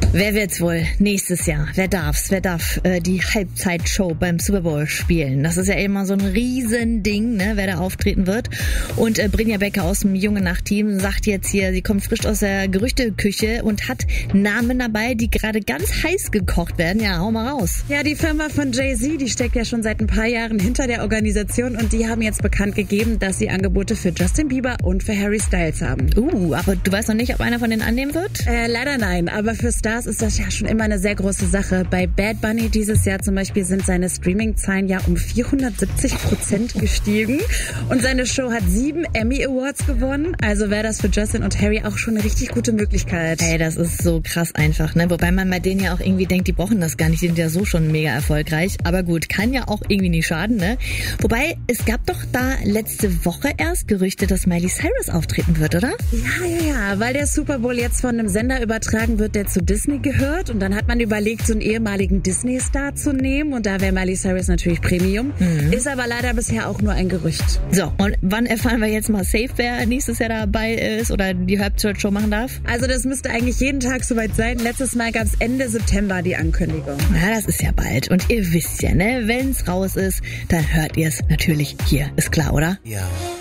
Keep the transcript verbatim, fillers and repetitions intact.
Wer wird's wohl nächstes Jahr? Wer darf's? Wer darf äh, die Halbzeitshow beim Super Bowl spielen? Das ist ja immer so ein Riesending, ne, wer da auftreten wird. Und äh, Brinja Becker aus dem Junge Nacht-Team sagt jetzt hier, sie kommt frisch aus der Gerüchteküche und hat Namen dabei, die gerade ganz heiß gekocht werden. Ja, hau mal raus. Ja, die Firma von Jay-Z, die steckt ja schon seit ein paar Jahren hinter der Organisation und die haben jetzt bekannt gegeben, dass sie Angebote für Justin Bieber und für Harry Styles haben. Uh, aber du weißt noch nicht, ob einer von denen annehmen wird? Äh, leider nein, aber für Stars ist das ja schon immer eine sehr große Sache. Bei Bad Bunny dieses Jahr zum Beispiel sind seine Streaming-Zahlen ja um vierhundertsiebzig Prozent gestiegen und seine Show hat sieben Emmy Awards gewonnen. Also wäre das für Justin und Harry auch schon eine richtig gute Möglichkeit. Ey, das ist so krass einfach, ne? Wobei man bei denen ja auch irgendwie denkt, die brauchen das gar nicht, die sind ja so schon mega erfolgreich. Aber gut, kann ja auch irgendwie nicht schaden, ne? Wobei, es gab doch da letzte Woche erst Gerüchte, dass Miley Cyrus auftreten wird, oder? Ja, ja, ja, weil der Super Bowl jetzt von einem Sender übertragen wird, der zu Disney gehört. Und dann hat man überlegt, so einen ehemaligen Disney-Star zu nehmen. Und da wäre Miley Cyrus natürlich Premium. Mhm. Ist aber leider bisher auch nur ein Gerücht. So, und wann erfahren wir jetzt mal safe, wer nächstes Jahr dabei ist oder die Halbzeitshow machen darf? Also das müsste eigentlich jeden Tag soweit sein. Letztes Mal gab es Ende September die Ankündigung. Ja, das ist ja bald. Und ihr wisst ja, ne, wenn's raus ist, dann hört ihr es natürlich hier. Ist klar, oder? Ja.